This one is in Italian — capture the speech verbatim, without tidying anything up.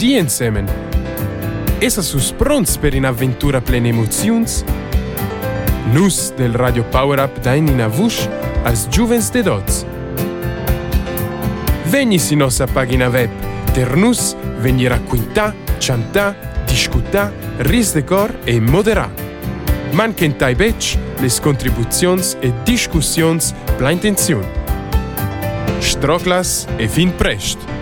di insieme. Essa sus pronts per un'avventura plena emozions? Nus del Radio Power Up dain in avush als giuvens de dots. Vegni si nostra pagina web, ter nus vegni racquintà, chantà, discutà, ris de cor e moderà. Manquentai bec les contribuzions e discussions pla intenziun. Stroclas e fin prest!